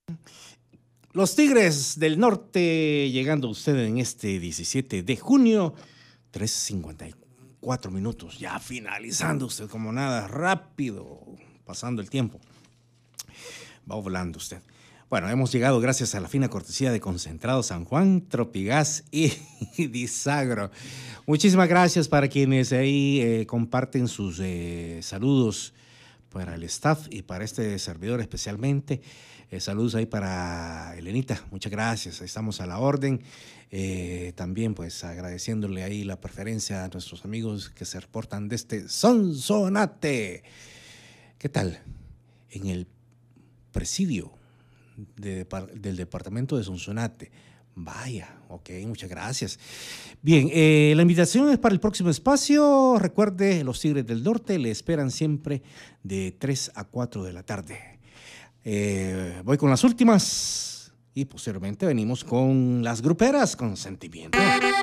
Los Tigres del Norte llegando a usted en este 17 de junio, 3:54 minutos, ya finalizando usted como nada, rápido, pasando el tiempo. Va volando usted. Bueno, hemos llegado gracias a la fina cortesía de Concentrado San Juan, Tropigas y Disagro. Muchísimas gracias para quienes ahí comparten sus saludos para el staff y para este servidor especialmente. Saludos ahí para Elenita, muchas gracias, estamos a la orden. También pues agradeciéndole ahí la preferencia a nuestros amigos que se reportan de este Sonsonate. ¿Qué tal? En el presidio del departamento de Sonsonate. Vaya, ok, muchas gracias. Bien, la invitación es para el próximo espacio. Recuerde, los Tigres del Norte le esperan siempre de 3 a 4 de la tarde. Voy con las últimas y posteriormente venimos con las gruperas con sentimiento.